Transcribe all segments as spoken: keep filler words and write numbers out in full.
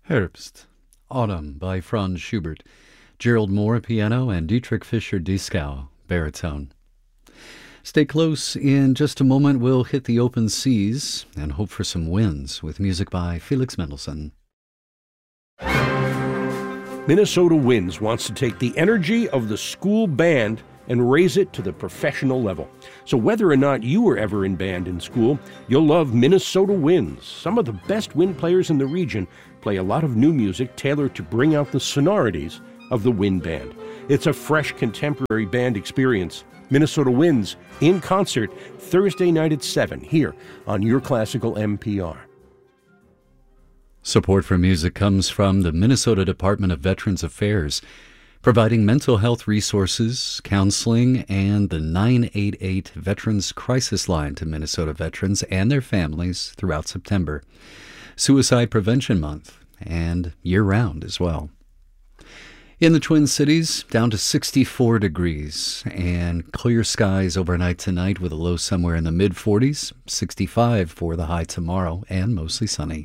Herbst, Autumn by Franz Schubert, Gerald Moore piano, and Dietrich Fischer-Dieskau baritone. Stay close. In just a moment, we'll hit the open seas and hope for some winds with music by Felix Mendelssohn. Minnesota Winds wants to take the energy of the school band and raise it to the professional level. So whether or not you were ever in band in school, you'll love Minnesota Winds. Some of the best wind players in the region play a lot of new music tailored to bring out the sonorities of the wind band. It's a fresh contemporary band experience. Minnesota Winds in concert Thursday night at seven here on Your Classical M P R. Support for music comes from the Minnesota Department of Veterans Affairs, providing mental health resources, counseling, and the nine eight eight Veterans Crisis Line to Minnesota veterans and their families throughout September, Suicide Prevention Month, and year-round as well. In the Twin Cities, down to sixty-four degrees and clear skies overnight tonight with a low somewhere in the mid-forties, sixty-five for the high tomorrow, and mostly sunny.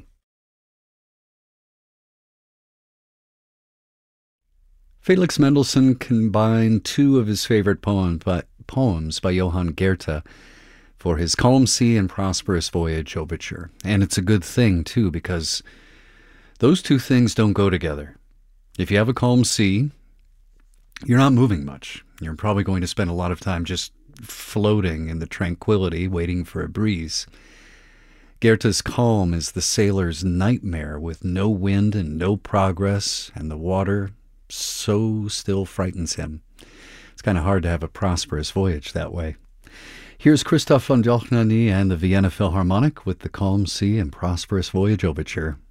Felix Mendelssohn combined two of his favorite poem, but poems by Johann Goethe for his Calm Sea and Prosperous Voyage overture. And it's a good thing, too, because those two things don't go together. If you have a calm sea, you're not moving much. You're probably going to spend a lot of time just floating in the tranquility, waiting for a breeze. Goethe's calm is the sailor's nightmare with no wind and no progress, and the water so still frightens him. It's kind of hard to have a prosperous voyage that way. Here's Christoph von Dohnanyi and the Vienna Philharmonic with the Calm Sea and Prosperous Voyage Overture.